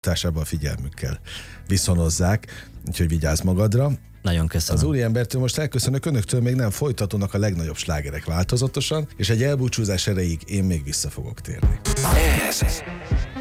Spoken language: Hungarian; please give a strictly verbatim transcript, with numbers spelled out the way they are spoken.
a figyelmükkel viszonozzák, úgyhogy vigyázz magadra. Nagyon köszönöm. Az úriembertől most elköszönök, önöktől még nem folytatódnak a legnagyobb slágerek változatosan, és egy elbúcsúzás erejéig én még vissza fogok térni. Ez